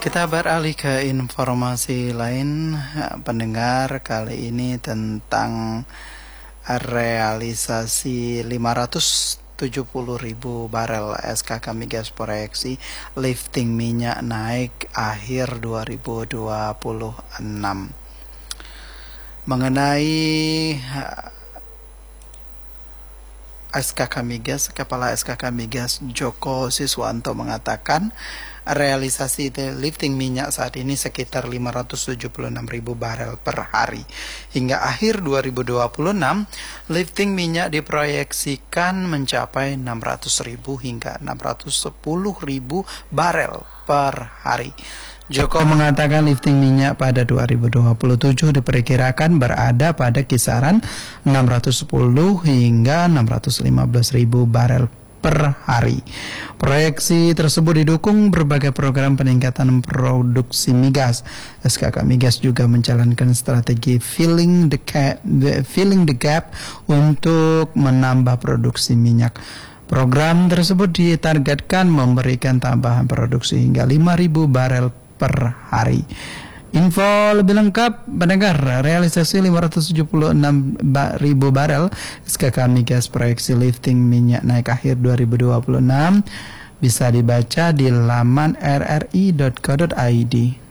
Kita beralih ke informasi lain, pendengar, kali ini tentang realisasi 570.000 barel SKK Migas proyeksi lifting minyak naik akhir 2026. Mengenai SKK Migas, Kepala SKK Migas Joko Siswanto mengatakan realisasi lifting minyak saat ini sekitar 576.000 barel per hari. Hingga akhir 2026, lifting minyak diproyeksikan mencapai 600.000 hingga 610.000 barel per hari. Joko mengatakan lifting minyak pada 2027 diperkirakan berada pada kisaran 610 hingga 615.000 barel per hari. Proyeksi tersebut didukung berbagai program peningkatan produksi migas. SKK Migas juga menjalankan strategi filling the gap untuk menambah produksi minyak. Program tersebut ditargetkan memberikan tambahan produksi hingga 5.000 barel per hari. Info lebih lengkap, pendengar, realisasi 576.000 barel SKK Migas proyeksi lifting minyak naik akhir 2026 bisa dibaca di laman rri.co.id.